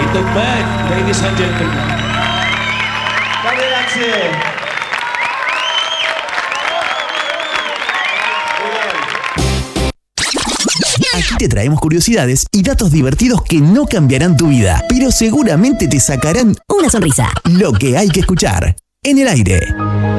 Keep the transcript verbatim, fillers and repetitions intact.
Welcome back, ladies and gentlemen. Grazie. Aquí te traemos curiosidades y datos divertidos que no cambiarán tu vida, pero seguramente te sacarán una sonrisa. Lo que hay que escuchar. En el aire.